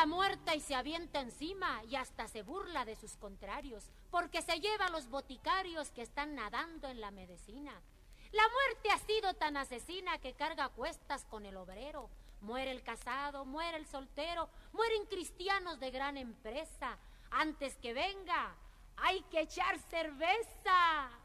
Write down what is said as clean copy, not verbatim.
la muerte y se avienta encima y hasta se burla de sus contrarios, porque se lleva a los boticarios que están nadando en la medicina. La muerte ha sido tan asesina que carga cuestas con el obrero. Muere el casado, muere el soltero, mueren cristianos de gran empresa. Antes que venga, hay que echar cerveza.